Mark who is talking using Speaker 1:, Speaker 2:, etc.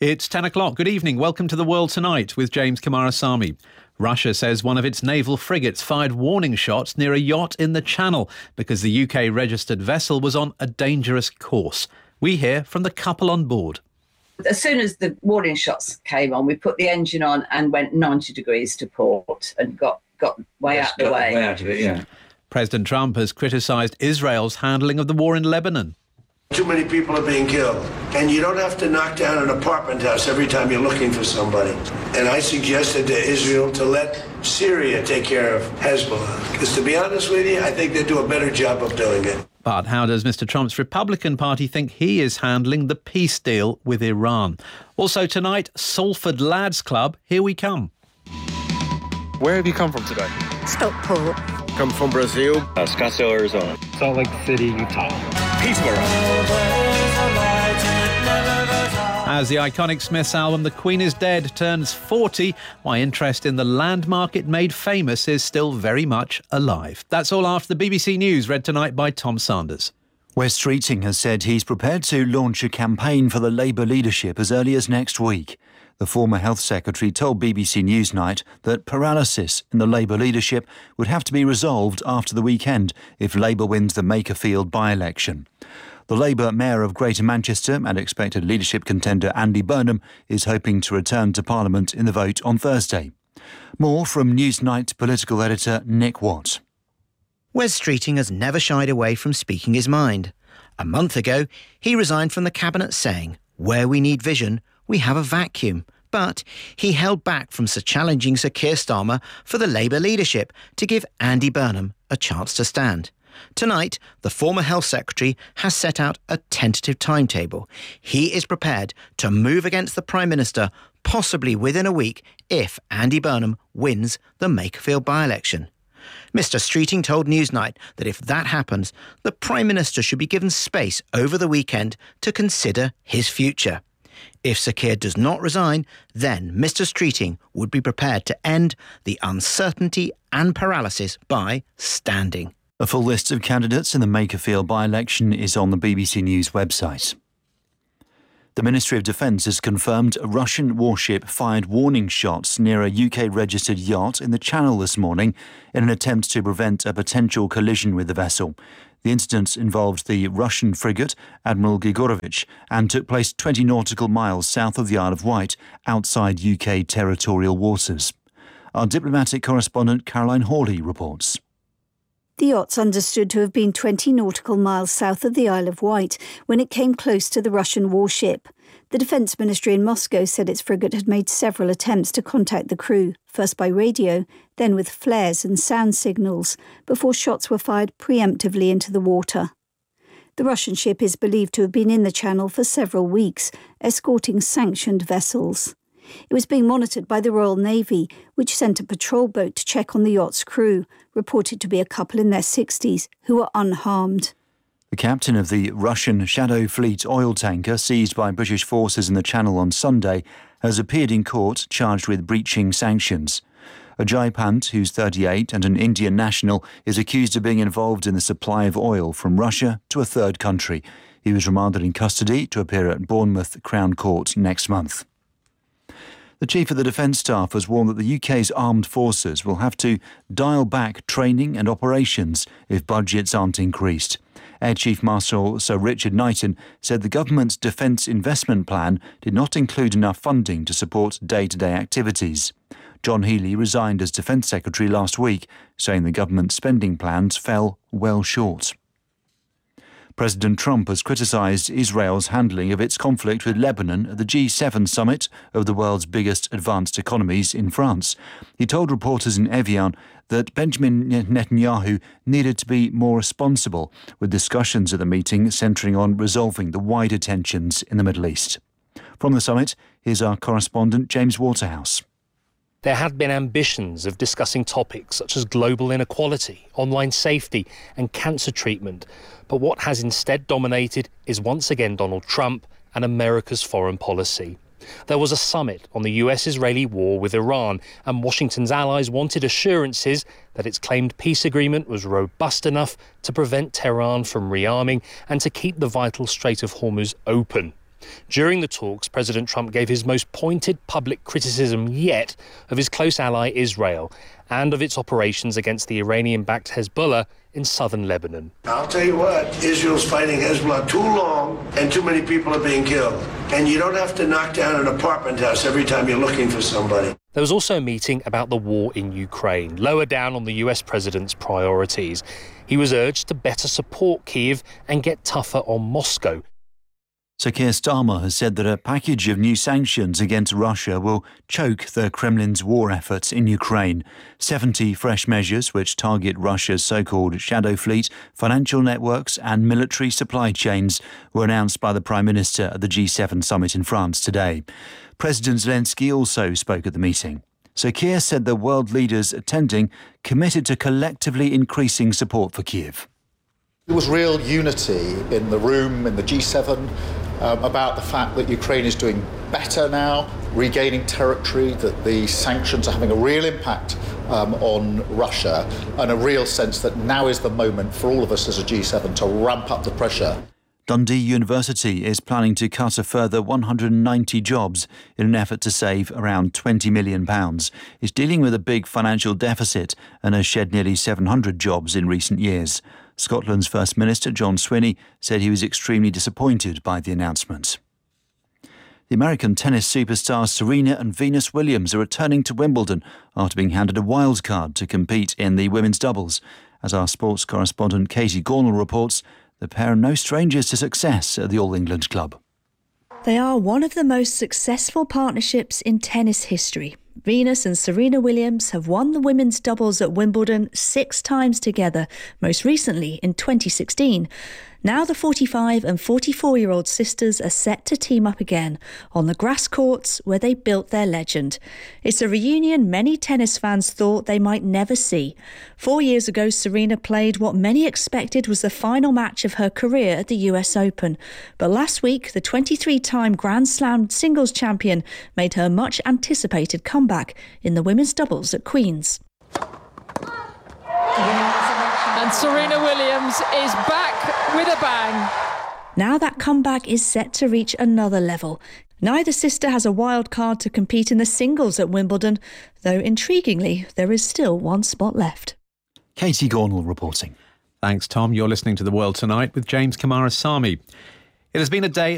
Speaker 1: It's 10 o'clock. Good evening. Welcome to The World Tonight with James Kamarasamy. Russia says one of its naval frigates fired warning shots near a yacht in the Channel because the UK-registered vessel was on a dangerous course. We hear from the couple on board.
Speaker 2: As soon as the warning shots came on, we put the engine on and went 90 degrees to port and got way out the way.
Speaker 3: Way out of it, yeah.
Speaker 1: President Trump has criticised Israel's handling of the war in Lebanon.
Speaker 4: Too many people are being killed. And you don't have to knock down an apartment house every time you're looking for somebody. And I suggested to Israel to let Syria take care of Hezbollah. Because to be honest with you, I think they do a better job of doing it.
Speaker 1: But how does Mr. Trump's Republican Party think he is handling the peace deal with Iran? Also tonight, Salford Lads Club, here we come.
Speaker 5: Where have you come from today?
Speaker 6: Stockport.
Speaker 5: Come from Brazil.
Speaker 7: Scottsdale, Arizona.
Speaker 8: Salt Lake City, Utah.
Speaker 5: Peterborough.
Speaker 1: As the iconic Smiths album The Queen is Dead turns 40, why interest in the land market made famous is still very much alive. That's all after the BBC News, read tonight by Tom Sanders.
Speaker 9: Wes Streeting has said he's prepared to launch a campaign for the Labour leadership as early as next week. The former Health Secretary told BBC Newsnight that paralysis in the Labour leadership would have to be resolved after the weekend if Labour wins the Makerfield by-election. The Labour Mayor of Greater Manchester and expected leadership contender Andy Burnham is hoping to return to Parliament in the vote on Thursday. More from Newsnight political editor Nick Watt.
Speaker 10: Wes Streeting has never shied away from speaking his mind. A month ago, he resigned from the Cabinet saying, "Where we need vision, we have a vacuum." But he held back from challenging Sir Keir Starmer for the Labour leadership to give Andy Burnham a chance to stand. Tonight, the former Health Secretary has set out a tentative timetable. He is prepared to move against the Prime Minister, possibly within a week, if Andy Burnham wins the Makerfield by-election. Mr. Streeting told Newsnight that if that happens, the Prime Minister should be given space over the weekend to consider his future. If Sir Keir does not resign, then Mr. Streeting would be prepared to end the uncertainty and paralysis by standing.
Speaker 9: A full list of candidates in the Makerfield by-election is on the BBC News website. The Ministry of Defence has confirmed a Russian warship fired warning shots near a UK-registered yacht in the Channel this morning in an attempt to prevent a potential collision with the vessel. The incident involved the Russian frigate Admiral Grigorovich and took place 20 nautical miles south of the Isle of Wight, outside UK territorial waters. Our diplomatic correspondent Caroline Hawley reports.
Speaker 6: The yacht's understood to have been 20 nautical miles south of the Isle of Wight when it came close to the Russian warship. The Defence Ministry in Moscow said its frigate had made several attempts to contact the crew, first by radio, then with flares and sound signals, before shots were fired preemptively into the water. The Russian ship is believed to have been in the Channel for several weeks, escorting sanctioned vessels. It was being monitored by the Royal Navy, which sent a patrol boat to check on the yacht's crew, reported to be a couple in their 60s, who were unharmed.
Speaker 9: The captain of the Russian Shadow Fleet oil tanker seized by British forces in the Channel on Sunday has appeared in court charged with breaching sanctions. Ajay Pant, who's 38 and an Indian national, is accused of being involved in the supply of oil from Russia to a third country. He was remanded in custody to appear at Bournemouth Crown Court next month. The Chief of the Defence Staff has warned that the UK's armed forces will have to dial back training and operations if budgets aren't increased. Air Chief Marshal Sir Richard Knighton said the government's defence investment plan did not include enough funding to support day-to-day activities. John Healey resigned as Defence Secretary last week, saying the government's spending plans fell well short. President Trump has criticised Israel's handling of its conflict with Lebanon at the G7 summit of the world's biggest advanced economies in France. He told reporters in Evian that Benjamin Netanyahu needed to be more responsible, with discussions at the meeting centring on resolving the wider tensions in the Middle East. From the summit, here's our correspondent James Waterhouse.
Speaker 8: There had been ambitions of discussing topics such as global inequality, online safety and cancer treatment. But what has instead dominated is once again Donald Trump and America's foreign policy. There was a summit on the US-Israeli war with Iran, and Washington's allies wanted assurances that its claimed peace agreement was robust enough to prevent Tehran from rearming and to keep the vital Strait of Hormuz open. During the talks, President Trump gave his most pointed public criticism yet of his close ally Israel and of its operations against the Iranian-backed Hezbollah in southern Lebanon.
Speaker 4: I'll tell you what, Israel's fighting Hezbollah too long and too many people are being killed. And you don't have to knock down an apartment house every time you're looking for somebody.
Speaker 8: There was also a meeting about the war in Ukraine, lower down on the US president's priorities. He was urged to better support Kyiv and get tougher on Moscow.
Speaker 9: Sir Keir Starmer has said that a package of new sanctions against Russia will choke the Kremlin's war efforts in Ukraine. 70 fresh measures which target Russia's so-called shadow fleet, financial networks and military supply chains were announced by the Prime Minister at the G7 summit in France today. President Zelensky also spoke at the meeting. Sir Keir said the world leaders attending committed to collectively increasing support for Kyiv.
Speaker 3: There was real unity in the room, in the G7, about the fact that Ukraine is doing better now, regaining territory, that the sanctions are having a real impact on Russia, and a real sense that now is the moment for all of us as a G7 to ramp up the pressure.
Speaker 9: Dundee University is planning to cut a further 190 jobs in an effort to save around £20 million. It's dealing with a big financial deficit and has shed nearly 700 jobs in recent years. Scotland's First Minister, John Swinney, said he was extremely disappointed by the announcement. The American tennis superstars Serena and Venus Williams are returning to Wimbledon after being handed a wild card to compete in the women's doubles. As our sports correspondent Katie Gornall reports, the pair are no strangers to success at the All England club.
Speaker 7: They are one of the most successful partnerships in tennis history. Venus and Serena Williams have won the women's doubles at Wimbledon 6 times together, most recently in 2016. Now the 45 and 44-year-old sisters are set to team up again on the grass courts where they built their legend. It's a reunion many tennis fans thought they might never see. 4 years ago, Serena played what many expected was the final match of her career at the US Open. But last week, the 23-time Grand Slam singles champion made her much-anticipated comeback in the women's doubles at Queen's.
Speaker 11: And Serena Williams is back with a bang.
Speaker 7: Now that comeback is set to reach another level. Neither sister has a wild card to compete in the singles at Wimbledon, though intriguingly, there is still one spot left.
Speaker 9: Katie Gornall reporting.
Speaker 1: Thanks, Tom. You're listening to The World Tonight with James Kamara Sami. It has been a day